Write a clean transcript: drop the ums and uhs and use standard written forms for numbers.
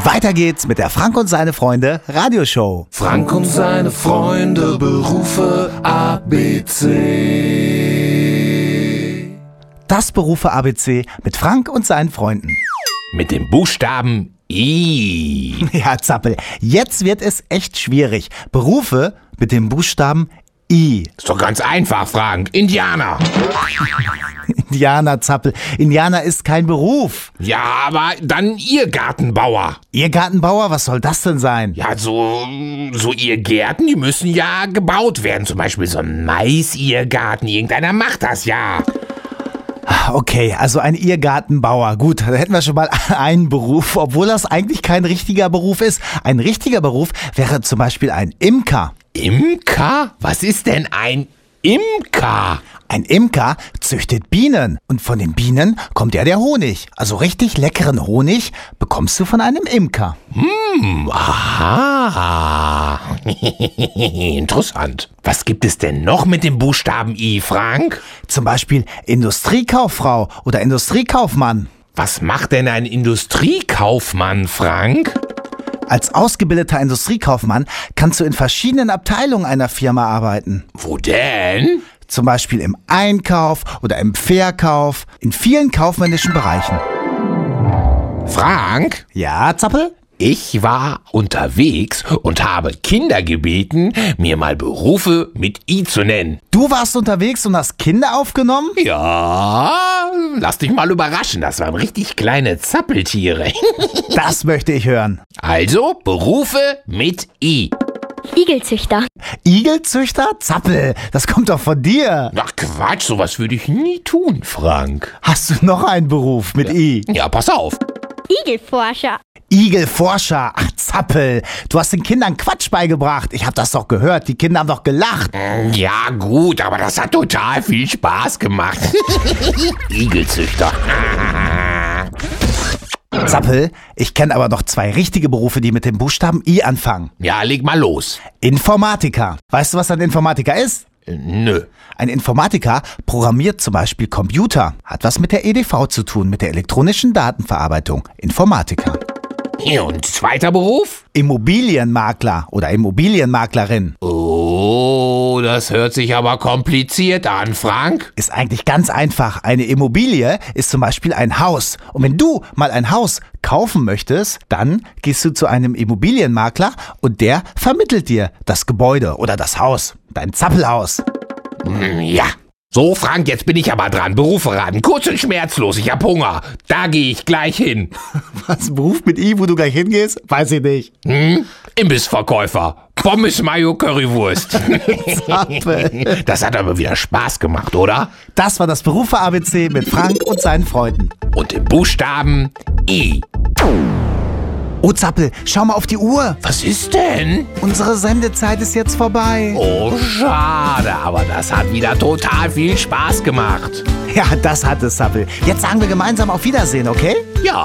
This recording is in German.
Weiter geht's mit der Frank und seine Freunde Radioshow. Frank und seine Freunde, Berufe ABC. Das Berufe ABC mit Frank und seinen Freunden. Mit dem Buchstaben I. Ja, Zappel, jetzt wird es echt schwierig. Berufe mit dem Buchstaben I. Ist doch ganz einfach, Frank. Indianer. Indianer, Zappel. Indianer ist kein Beruf. Ja, aber dann ihr Gartenbauer. Ihr Gartenbauer, was soll das denn sein? Ja, so ihr Gärten, die müssen ja gebaut werden. Zum Beispiel so ein Mais-Irrgarten. Irgendeiner macht das ja. Okay, also ein Irrgartenbauer. Gut, da hätten wir schon mal einen Beruf, obwohl das eigentlich kein richtiger Beruf ist. Ein richtiger Beruf wäre zum Beispiel ein Imker. Imker? Was ist denn ein Imker? Ein Imker züchtet Bienen und von den Bienen kommt ja der Honig. Also richtig leckeren Honig bekommst du von einem Imker. Aha. Interessant. Was gibt es denn noch mit dem Buchstaben I, Frank? Zum Beispiel Industriekauffrau oder Industriekaufmann. Was macht denn ein Industriekaufmann, Frank? Als ausgebildeter Industriekaufmann kannst du in verschiedenen Abteilungen einer Firma arbeiten. Wo denn? Zum Beispiel im Einkauf oder im Verkauf, in vielen kaufmännischen Bereichen. Frank? Ja, Zappel? Ich war unterwegs und habe Kinder gebeten, mir mal Berufe mit I zu nennen. Du warst unterwegs und hast Kinder aufgenommen? Ja, lass dich mal überraschen, das waren richtig kleine Zappeltiere. Das möchte ich hören. Also, Berufe mit I. Igelzüchter. Igelzüchter? Zappel, das kommt doch von dir. Ach Quatsch, sowas würde ich nie tun, Frank. Hast du noch einen Beruf mit I? Ja, pass auf. Igelforscher. Igelforscher. Ach, Zappel, du hast den Kindern Quatsch beigebracht. Ich hab das doch gehört, die Kinder haben doch gelacht. Ja gut, aber das hat total viel Spaß gemacht. Igelzüchter. Zappel, ich kenne aber noch zwei richtige Berufe, die mit dem Buchstaben I anfangen. Ja, leg mal los. Informatiker. Weißt du, was ein Informatiker ist? Nö. Ein Informatiker programmiert zum Beispiel Computer. Hat was mit der EDV zu tun, mit der elektronischen Datenverarbeitung. Informatiker. Und zweiter Beruf? Immobilienmakler oder Immobilienmaklerin. Oh, das hört sich aber kompliziert an, Frank. Ist eigentlich ganz einfach. Eine Immobilie ist zum Beispiel ein Haus. Und wenn du mal ein Haus kaufen möchtest, dann gehst du zu einem Immobilienmakler und der vermittelt dir das Gebäude oder das Haus. Dein Zappelhaus. Ja. So, Frank, jetzt bin ich aber dran. Berufe raten. Kurz und schmerzlos. Ich hab Hunger. Da gehe ich gleich hin. Was, ein Beruf mit I, wo du gleich hingehst? Weiß ich nicht. Imbissverkäufer. Pommes, Mayo, Currywurst. Zappel. Das hat aber wieder Spaß gemacht, oder? Das war das Berufe ABC mit Frank und seinen Freunden. Und im Buchstaben I. Oh, Zappel, schau mal auf die Uhr. Was ist denn? Unsere Sendezeit ist jetzt vorbei. Oh, schade, aber das hat wieder total viel Spaß gemacht. Ja, das hat es, Zappel. Jetzt sagen wir gemeinsam auf Wiedersehen, okay? Ja.